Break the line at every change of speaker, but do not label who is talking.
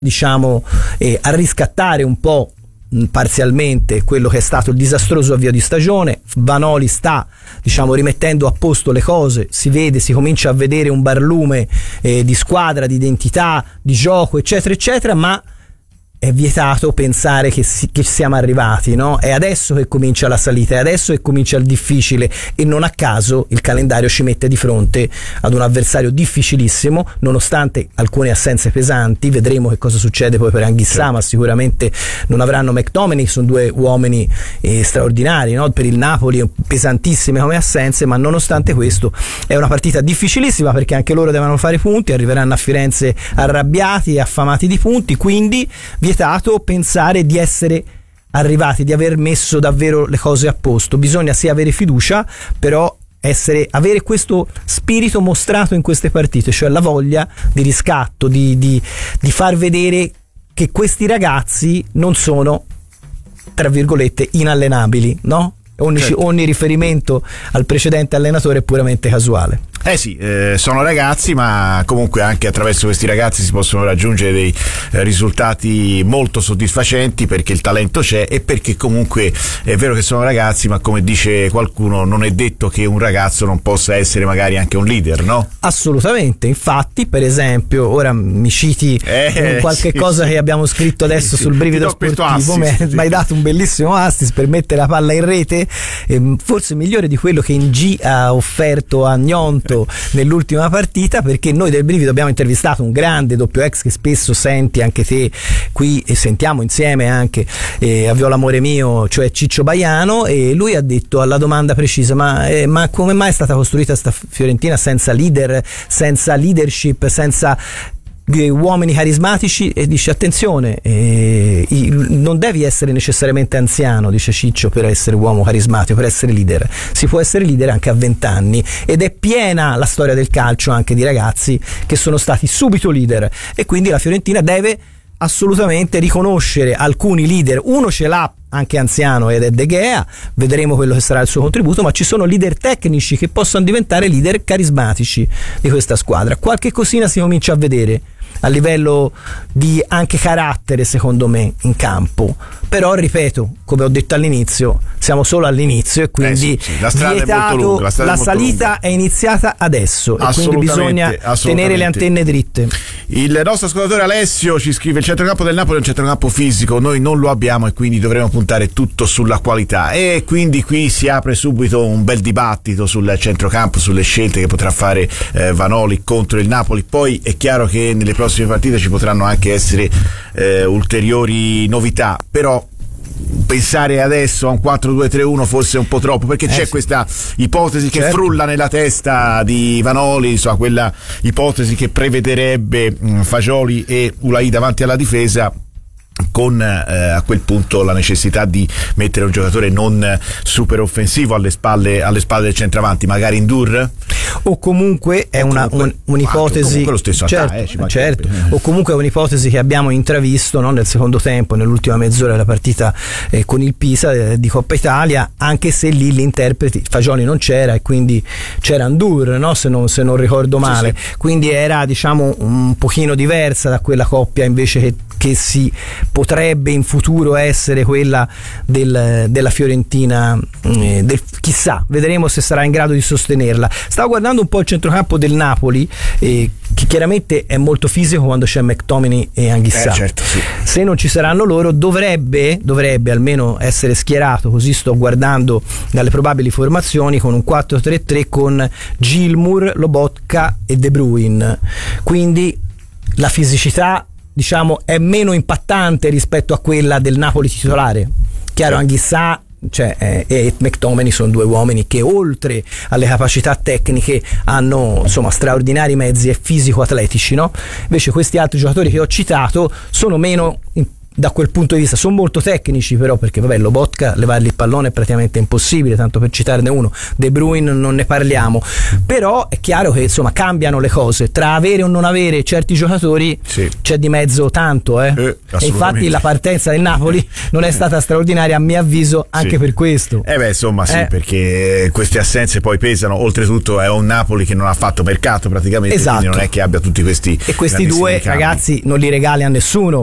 diciamo a riscattare un po' parzialmente quello che è stato il disastroso avvio di stagione. Vanoli sta, diciamo, rimettendo a posto le cose, si vede, si comincia a vedere un barlume di squadra, di identità, di gioco, eccetera eccetera, ma è vietato pensare che siamo arrivati, no? È adesso che comincia la salita, è adesso che comincia il difficile, e non a caso il calendario ci mette di fronte ad un avversario difficilissimo, nonostante alcune assenze pesanti. Vedremo che cosa succede poi per Anghissà, ma sicuramente non avranno McTominay, sono due uomini straordinari, no? Per il Napoli pesantissime come assenze, ma nonostante questo è una partita difficilissima, perché anche loro devono fare punti, arriveranno a Firenze arrabbiati e affamati di punti, quindi vietato pensare di essere arrivati, di aver messo davvero le cose a posto. Bisogna sì avere fiducia, però avere questo spirito mostrato in queste partite, cioè la voglia di riscatto, di far vedere che questi ragazzi non sono, tra virgolette, inallenabili, no? Ogni riferimento al precedente allenatore è puramente casuale.
Sì, sono ragazzi, ma comunque anche attraverso questi ragazzi si possono raggiungere dei risultati molto soddisfacenti, perché il talento c'è e perché comunque è vero che sono ragazzi, ma come dice qualcuno, non è detto che un ragazzo non possa essere magari anche un leader, no?
Assolutamente, infatti, per esempio, ora mi citi qualche cosa che abbiamo scritto adesso sul Brivido Sportivo, mi hai dato un bellissimo assist per mettere la palla in rete, forse migliore di quello che Ng ha offerto a Gnonto nell'ultima partita, perché noi del Brivido abbiamo intervistato un grande doppio ex che spesso senti anche te qui e sentiamo insieme anche a Viola Amore Mio, cioè Ciccio Baiano, e lui ha detto alla domanda precisa: ma come mai è stata costruita sta Fiorentina senza leader, senza leadership, senza uomini carismatici? E dice: attenzione, non devi essere necessariamente anziano, dice Ciccio, per essere uomo carismatico, per essere leader. Si può essere leader anche a 20 anni, ed è piena la storia del calcio anche di ragazzi che sono stati subito leader, e quindi la Fiorentina deve assolutamente riconoscere alcuni leader. Uno ce l'ha anche anziano ed è De Gea, vedremo quello che sarà il suo contributo, ma ci sono leader tecnici che possono diventare leader carismatici di questa squadra. Qualche cosina si comincia a vedere a livello di anche carattere, secondo me, in campo. Però ripeto, come ho detto all'inizio, siamo solo all'inizio, e quindi
la strada è molto lunga,
la salita è iniziata adesso, e quindi bisogna tenere le antenne dritte.
Il nostro ascoltatore Alessio ci scrive: il centrocampo del Napoli è un centrocampo fisico, noi non lo abbiamo e quindi dovremo puntare tutto sulla qualità, e quindi qui si apre subito un bel dibattito sul centrocampo, sulle scelte che potrà fare Vanoli contro il Napoli. Poi è chiaro che nelle prossime partite ci potranno anche essere ulteriori novità, però pensare adesso a un 4-2-3-1 forse è un po' troppo, perché c'è questa ipotesi che frulla nella testa di Vanoli, insomma, quella ipotesi che prevederebbe Fagioli e Ulai davanti alla difesa, con a quel punto la necessità di mettere un giocatore non super offensivo alle spalle del centravanti, magari Ndour,
o comunque è un'ipotesi,
comunque lo stesso
certo, o comunque è un'ipotesi che abbiamo intravisto, no, nel secondo tempo, nell'ultima mezz'ora della partita con il Pisa di Coppa Italia, anche se lì l'interprete Fagioli non c'era e quindi c'era Ndour, no, se non ricordo male, sì. Quindi era, diciamo, un pochino diversa da quella coppia invece che si potrebbe in futuro essere quella della Fiorentina, chissà, vedremo se sarà in grado di sostenerla. Stavo guardando un po' il centrocampo del Napoli, che chiaramente è molto fisico quando c'è McTominay e Anghissà.
Certo, sì.
Se non ci saranno loro, dovrebbe almeno essere schierato, così sto guardando dalle probabili formazioni, con un 4-3-3 con Gilmour, Lobotka e De Bruyne. Quindi la fisicità, diciamo, è meno impattante rispetto a quella del Napoli titolare. Chiaro, Anghissà e McTominay sono due uomini che, oltre alle capacità tecniche, hanno, insomma, straordinari mezzi e fisico-atletici, no? Invece questi altri giocatori che ho citato sono meno da quel punto di vista. Sono molto tecnici però, perché vabbè, Lobotka levargli il pallone è praticamente impossibile, tanto per citarne uno. De Bruyne non ne parliamo, però è chiaro che insomma cambiano le cose, tra avere o non avere certi giocatori c'è di mezzo tanto, e infatti la partenza del Napoli non è stata straordinaria a mio avviso anche per questo.
Insomma perché queste assenze poi pesano, oltretutto è un Napoli che non ha fatto mercato praticamente, quindi non è che abbia tutti questi
e questi due ragazzi non li regali a nessuno.